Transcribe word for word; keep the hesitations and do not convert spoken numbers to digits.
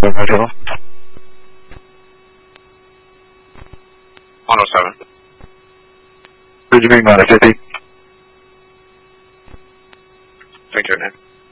one oh seven. What do you mean by fifty? Thank you, man.